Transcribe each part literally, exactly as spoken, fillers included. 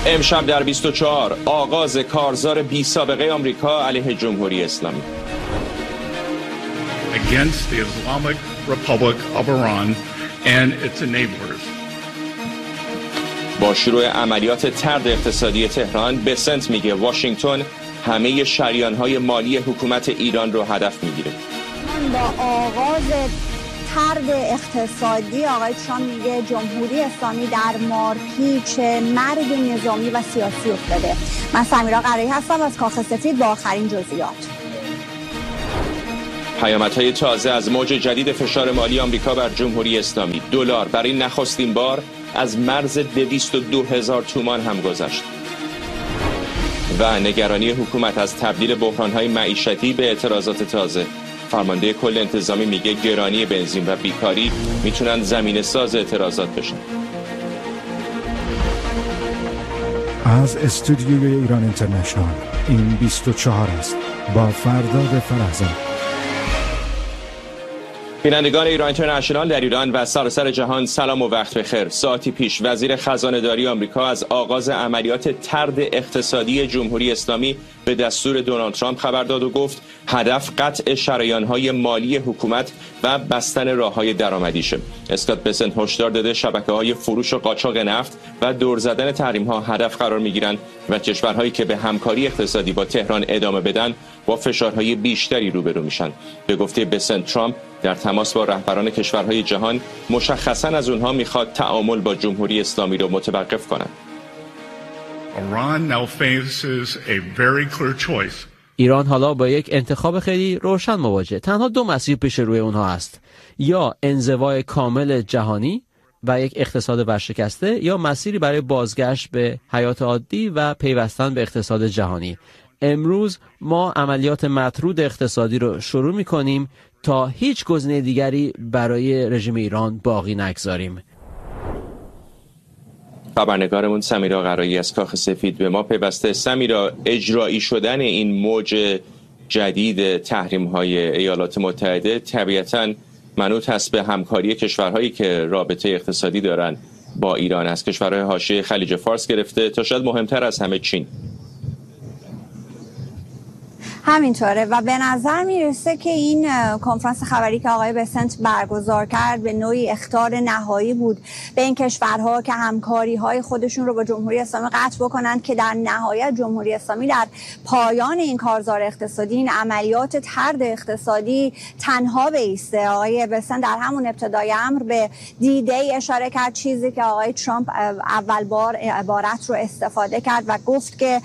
امشب در بیست و چهار آغاز کارزار بی سابقه آمریکا علیه جمهوری اسلامی. Against the Islamic Republic of Iran and its enablers. با شروع عملیات طرد اقتصادی تهران، بسنت میگه واشنگتن همه شریان‌های مالی حکومت ایران رو هدف میگیره. با آغاز طرد اقتصادی آقای ترامپ میگه جمهوری اسلامی در مارپیچ مرگ نظامی و سیاسی افتاده. من سمیرا قرایی هستم از کاخ سفید با آخرین جزئیات. پیامدهای تازه از موج جدید فشار مالی آمریکا بر جمهوری اسلامی. دلار برای نخستین بار از مرز دویست و دو هزار تومان هم گذشت. و نگرانی حکومت از تبدیل بحران‌های معیشتی به اعتراضات تازه. فرمانده کل انتظامی میگه گرانی بنزین و بیکاری میتونن زمینه ساز اعتراضات بشن. از استودیوی ایران اینترنشنال این بیست و چهار است با فرداد فرهزاد. بینندگان ایران اینترنشنال در ایران و سراسر جهان سلام و وقت بخیر. ساعتی پیش وزیر خزانه‌داری آمریکا از آغاز عملیات طرد اقتصادی جمهوری اسلامی به دستور دونالد ترامپ خبر داد و گفت هدف قطع شریان‌های مالی حکومت و بستن راه‌های درآمدیشه. اسکات بسنت هشدار داده شبکه‌های فروش و قاچاق نفت و دور زدن تحریم‌ها هدف قرار می‌گیرند و کشورهایی که به همکاری اقتصادی با تهران ادامه بدن با فشارهای بیشتری روبرو میشن. به گفته بسنت، ترامپ در تماس با رهبران کشورهای جهان مشخصاً از اونها میخواد تعامل با جمهوری اسلامی رو متوقف کنند. Iran now faces a very clear choice. ایران حالا با یک انتخاب خیلی روشن مواجه. تنها دو مسیر پیش روی اونها هست: یا انزوای کامل جهانی و یک اقتصاد ورشکسته، یا مسیری برای بازگشت به حیات عادی و پیوستن به اقتصاد جهانی. امروز ما عملیات مطرود اقتصادی رو شروع می‌کنیم تا هیچ گزینه دیگری برای رژیم ایران باقی نگذاریم. خبرنگارمون سمیرا قرایی از کاخ سفید به ما پیوسته. سمیرا، اجرایی شدن این موج جدید تحریم‌های ایالات متحده طبیعتاً منوط هست به همکاری کشورهایی که رابطه اقتصادی دارن با ایران، از کشورهای حاشیه خلیج فارس گرفته تا شاید مهمتر از همه چین. همینطوره و به نظر میرسه که این کنفرانس خبری که آقای بسنت برگزار کرد به نوعی اخطار نهایی بود به این کشورها که همکاری های خودشون رو با جمهوری اسلامی قطع بکنند که در نهایت جمهوری اسلامی در پایان این کارزار اقتصادی، این عملیات طرد اقتصادی تنها بایسته. آقای بسنت در همون ابتدای امر به دیدی اشاره کرد، چیزی که آقای ترامپ اول بار عبارت رو استفاده کرد و گفت که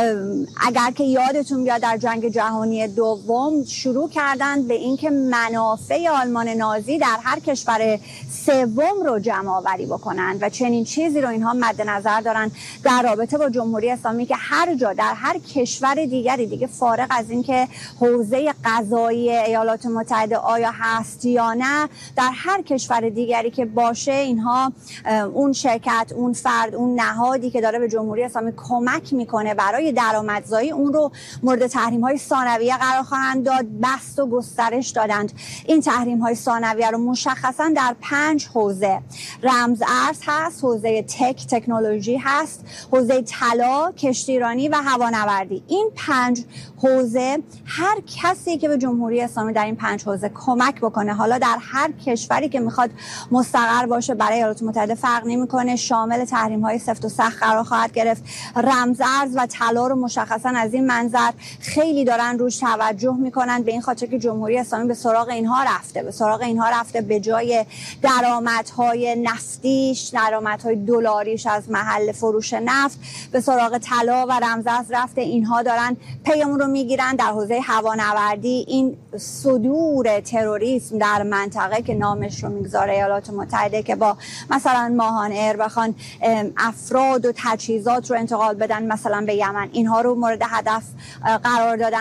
اگر که یادتون بیاد در جنگ جهانی دوم شروع کردند به اینکه منافع آلمان نازی در هر کشور سوم رو جمع آوری بکنند و چنین چیزی رو اینها مد نظر دارن در رابطه با جمهوری اسلامی که هر جا در هر کشور دیگری، دیگه فارغ از اینکه حوزه قضایی ایالات متحده آیا هست یا نه، در هر کشور دیگری که باشه اینها اون شرکت، اون فرد، اون نهادی که داره به جمهوری اسلامی کمک میکنه برای درآمدزایی اون رو مورد تحریم‌های ثانویه قرار خواهند داد. بست و گسترش دادند این تحریم‌های ثانویه رو مشخصاً در پنج حوزه. رمز ارز هست، حوزه تک تکنولوژی هست، حوزه طلا، کشتیرانی و هوانوردی. این پنج حوزه هر کسی که به جمهوری اسلامی در این پنج حوزه کمک بکنه، حالا در هر کشوری که میخواد مستقر باشه برای ایالات متحده فرق نمیکنه، شامل تحریم‌های سفت و سخت قرار خواهد گرفت. رمز ارز و طلا رو مشخصاً از این منظر خیلی دارن روش توجه میکنن، به این خاطر که جمهوری اسلامی به سراغ اینها رفته به سراغ اینها رفته به جای درآمدهای نفتیش، درآمدهای دلاریش از محل فروش نفت، به سراغ طلا و رمزارز رفته. اینها دارن پیمون رو میگیرن. در حوزه هوانوردی این صدور تروریسم در منطقه که نامش رو میگذاره ایالات متحده که با مثلا ماهان ایر بخوان افراد و تجهیزات رو انتقال بدن مثلا به یمن، اینها رو مورد هدف قرار دادن.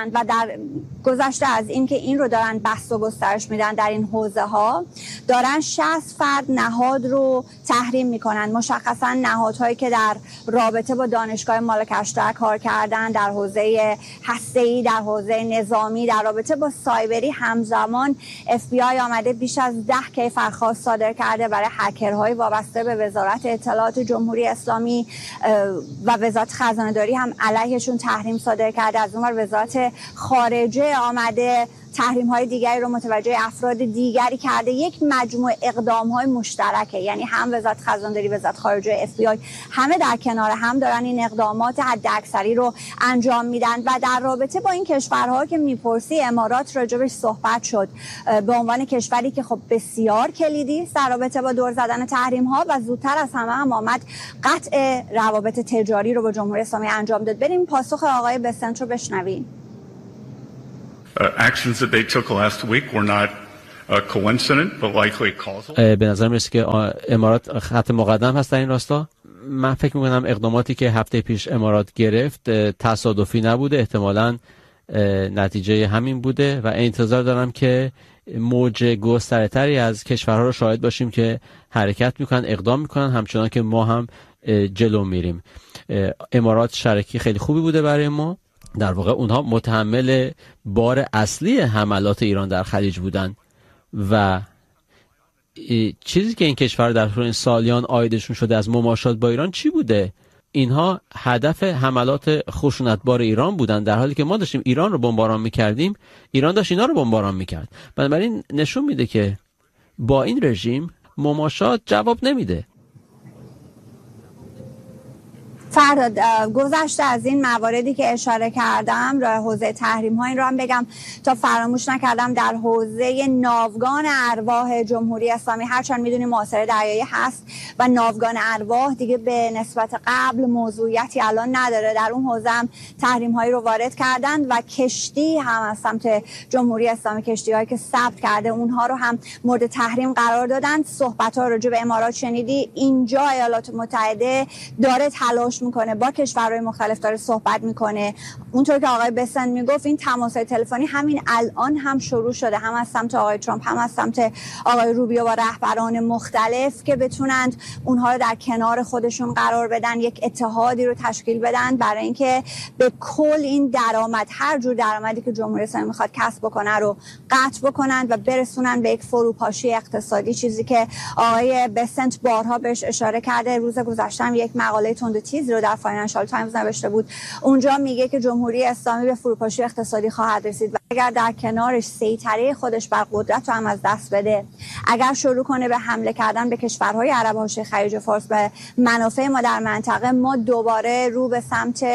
دارند و در گذشته از این که این رو دارن بسط و گسترش میدن در این حوزه ها، دارن شصت فرد نهاد رو تحریم میکنن. مشخصا نهادهایی که در رابطه با دانشگاه مالک اشتر کار کردن، در حوزه هسته‌ای، در حوزه نظامی، در رابطه با سایبری. همزمان اف بی آی آمده بیش از ده کیفرخواست صادر کرده برای هکرهای وابسته به وزارت اطلاعات جمهوری اسلامی و وزارت خزانه‌داری هم علیهشون تحریم صادر کرده. از اون ور وزارت خارجه آمده تحریم های دیگری رو متوجه افراد دیگری کرده. یک مجموعه اقدام های مشترکه، یعنی هم وزارت خزانه‌داری، وزارت خارجه، اف بی آی همه در کنار هم دارن این اقدامات حداکثری رو انجام میدن. و در رابطه با این کشورها که میپرسی، امارات راجبش صحبت شد به عنوان کشوری که خب بسیار کلیدی است در رابطه با دور زدن تحریم ها و زودتر از همه هم آمد قطع روابط تجاری رو با جمهوری اسلامی انجام داد. بریم پاسخ آقای بسنت رو بشنویم. Uh, actions that they took last week were not uh, coincident, but likely causal. به نظر میرسه که امارات خط مقدم هست در این راستا. من فکر میکنم اقداماتی که هفته پیش امارات گرفت تصادفی نبوده، احتمالاً نتیجه همین بوده و انتظار دارم که موج گستره‌تری از کشورها رو شاهد باشیم که حرکت میکنن، اقدام میکنن، همچنان که ما هم جلو میریم. امارات شریکی خیلی خوبی بوده برای ما. در واقع اونها متحمل بار اصلی حملات ایران در خلیج بودن و چیزی که این کشور در طول این سالیان عایدشون شده از مماشات با ایران چی بوده؟ اینها هدف حملات خشونتبار ایران بودن، در حالی که ما داشتیم ایران رو بمباران میکردیم، ایران داشت اینا رو بمباران میکرد. بنابراین نشون میده که با این رژیم مماشات جواب نمیده. فرداد، گذشته از این مواردی که اشاره کردم راه حوزه تحریم ها، این رو هم بگم تا فراموش نکردم، در حوزه ناوگان ارواح جمهوری اسلامی، هرچند میدونیم محاصره دریایی هست و ناوگان ارواح دیگه به نسبت قبل موضوعیتی الان نداره، در اون حوزه هم تحریم هایی رو وارد کردن و کشتی هم از سمت جمهوری اسلامی، کشتی هایی که ثبت کرده اونها رو هم مورد تحریم قرار دادن. صحبت ها راجع به امارات شنیدی. اینجا ایالات متحده داره تلاش میکنه، با کشورهای مختلف داره صحبت میکنه. اونطور که آقای بسنت میگفت، این تماس‌های تلفنی همین الان هم شروع شده، هم از سمت آقای ترامپ هم از سمت آقای روبیو با رهبران مختلف که بتونند اونها رو در کنار خودشون قرار بدن، یک اتحادی رو تشکیل بدن برای اینکه به کل این درآمد، هر جور درآمدی که جمهوری اسلامی میخواد کسب بکنه رو قطع بکنن و برسونن به یک فروپاشی اقتصادی. چیزی که آقای بسنت بارها بهش اشاره کرده. روز گذشته هم یک مقاله تند و تیز رو در فاینانشال تایمز نوشته بود. اونجا میگه که جمهوری اسلامی به فروپاشی اقتصادی خواهد رسید و اگر در کنارش سیطره خودش بر قدرت رو هم از دست بده، اگر شروع کنه به حمله کردن به کشورهای عرب حاشیه خلیج فارس، به منافع ما در منطقه، ما دوباره رو به سمت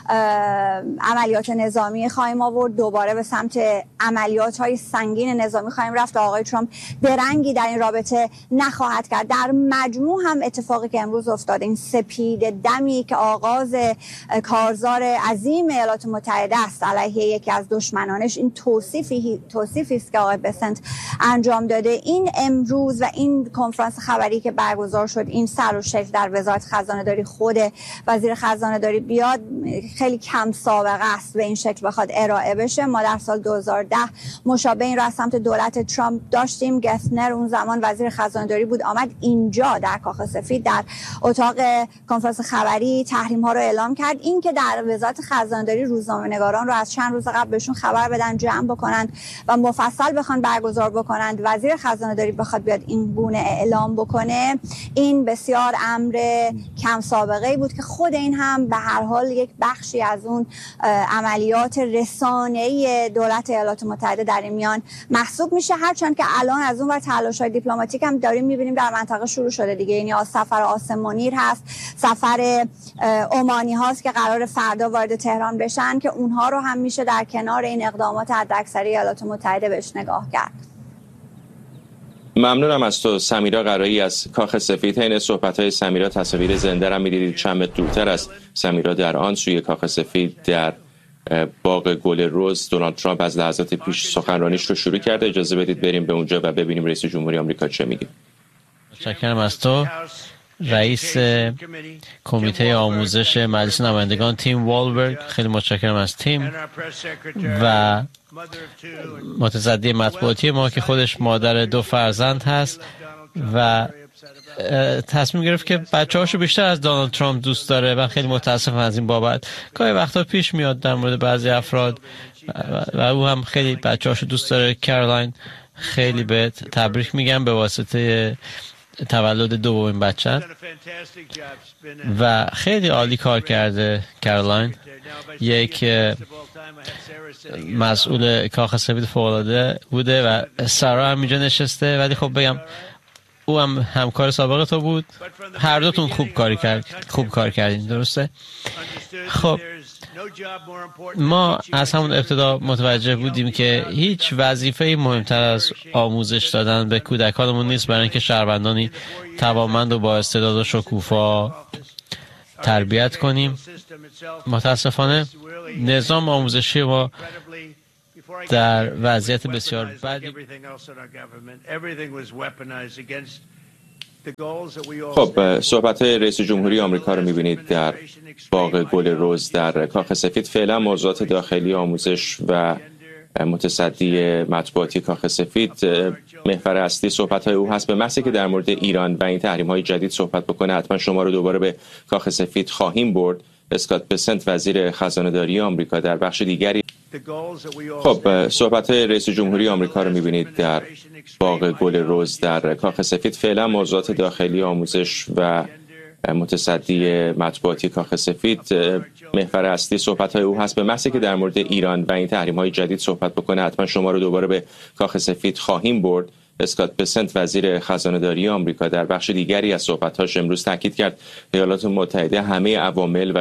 عملیات نظامی خواهیم آورد، دوباره به سمت عملیات های سنگین نظامی خواهیم رفت. آقای ترامپ درنگی در این رابطه نخواهد کرد. در مجموع هم اتفاقی که امروز افتاد، این سپید دمی که آغاز کارزار عظیم ایالات متحده است علیه یکی از دشمنانش، این توصیفی توصیفی است که آقای بسنت انجام داده. این امروز و این کنفرانس خبری که برگزار شد، این سر و شکل در وزارت خزانه‌داری، خود وزیر خزانه‌داری بیاد، خیلی کم سابقه است به این شکل بخواد ارائه بشه. ما در سال دو هزار و ده مشابه این را از سمت دولت ترامپ داشتیم. گسنر اون زمان وزیر خزانه‌داری بود، آمد اینجا در کاخ سفید در اتاق کنفرانس خبری تحریم ها رو اعلام کرد. این که در وزارت خزانه‌داری روزنامه‌نگاران رو از چند روز قبل بهشون خبر بدن، جمع بکنن و مفصل بخوان برگزار بکنند، وزیر خزانه‌داری بخواد بیاد این گونه اعلام بکنه، این بسیار امر کم سابقه ای بود که خود این هم به هر حال یک بخشی از اون عملیات رسانه‌ای دولت ایالات متحده در این میان محسوب میشه. هرچند که الان از اون ور تلاش‌های دیپلماتیک هم داریم می‌بینیم در منطقه شروع شده دیگه، یعنی سفر عاصم منیر هست، سفر عمانی هاست که قرار فردا وارد تهران بشن، که اونها رو هم میشه در کنار این اقدامات حداکثری ایالات متحده بهش نگاه کرد. ممنونم از تو سمیرا قرایی از کاخ سفید. این صحبت‌های سمیرا تصاویر زنده را می‌دیدید چند متر دورتر از سمیرا در آن سوی کاخ سفید در باغ گل رز دونالد ترامپ از لحظات پیش سخنرانیش رو شروع کرده. اجازه بدید بریم به اونجا و ببینیم رئیس جمهوری آمریکا چه میگه. متشکرم از تو. رئیس کمیته آموزش مجلس نمایندگان تیم والبرگ، خیلی متشکرم از تیم، و متصدی مطبوعاتی ما که خودش مادر دو فرزند هست و تصمیم گرفت که بچه‌هاشو بیشتر از دونالد ترامپ دوست داره و خیلی متاسفم از این بابت. گاهی وقتا پیش میاد در مورد بعضی افراد و او هم خیلی بچه‌هاشو دوست داره. کارلاین، خیلی به تبریک میگم به واسطه تولد دومین بچه و خیلی عالی کار کرده. کارلاین یک مسئول کاخ سفید فوق‌العاده بوده و سارا هم اینجا نشسته، ولی خب بگم او هم همکار سابق تو بود. هر دوتون خوب کاری کرد خوب کار کردین، درسته؟ خب ما از همون ابتدا متوجه بودیم که هیچ وظیفه‌ای مهمتر از آموزش دادن به کودکانمون نیست برای اینکه شهروندانی توانمند و با استعداد و شکوفا تربیت کنیم. متاسفانه نظام آموزشی ما در وضعیت بسیار بدی. خب صحبت رئیس جمهوری آمریکا رو می‌بینید در باغ گل رز در کاخ سفید. فعلا موضوعات داخلی آموزش و متصدی مطبوعاتی کاخ سفید محور اصلی صحبت‌های او هست. به محضی که در مورد ایران و این تحریم‌های جدید صحبت بکنه حتما شما رو دوباره به کاخ سفید خواهیم برد. اسکات بسنت وزیر خزانه‌داری آمریکا در بخش دیگری. خب صحبت رئیس جمهوری آمریکا رو می‌بینید در باغ گل رز در کاخ سفید. فعلا موضوعات داخلی آموزش و متصدی مطبوعاتی کاخ سفید محور اصلی صحبت‌های او هست. به محضی که در مورد ایران و این تحریم‌های جدید صحبت بکنه حتما شما رو دوباره به کاخ سفید خواهیم برد. اسکات بسنت وزیر خزانه‌داری آمریکا در بخش دیگری از صحبت‌هاش امروز تاکید کرد ایالات متحده همه عوامل و